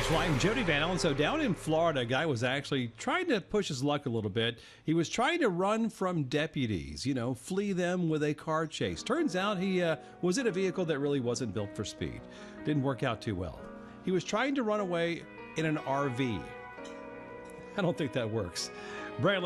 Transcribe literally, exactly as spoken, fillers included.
Well, I'm Jody Van Allen. So down in Florida, a guy was actually trying to push his luck a little bit. He was trying to run from deputies, you know, flee them with a car chase. Turns out he uh, was in a vehicle that really wasn't built for speed. Didn't work out too well. He was trying to run away in an R V. I don't think that works. Bradley